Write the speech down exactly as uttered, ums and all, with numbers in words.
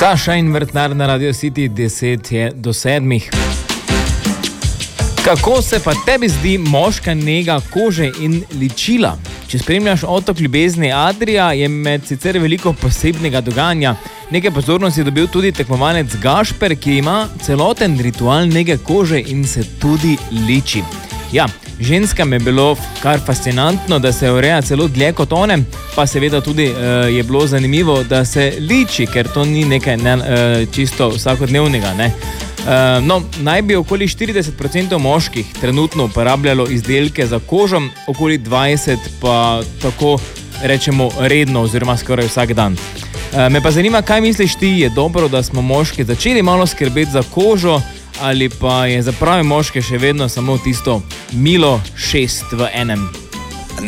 Saša in Vrtnar na Radio City, deset je do sedmih. Kako se pa tebi zdi moška nega kože in ličila? Če spremljaš Otok ljubezni Adria, je med sicer veliko posebnega dogajanja. Nekaj pozornosti je dobil tudi tekmovalec Gašper, ki ima celoten ritual nege kože in se tudi liči. Ja, ženskam je bilo kar fascinantno, da se ureja celo dlje kot one, pa seveda tudi e, je bilo zanimivo, da se liči, ker to ni nekaj ne, e, čisto vsakodnevnega, ne. E, no, naj bi okoli štirideset procentov moških trenutno uporabljalo izdelke za kožo, okoli dvajset pa tako rečemo redno oziroma skoraj vsak dan. E, me pa zanima, kaj misliš ti, je dobro, da smo moški začeli malo skrbeti za kožo, ali pa je za prave moške še vedno samo tisto milo šest v enem?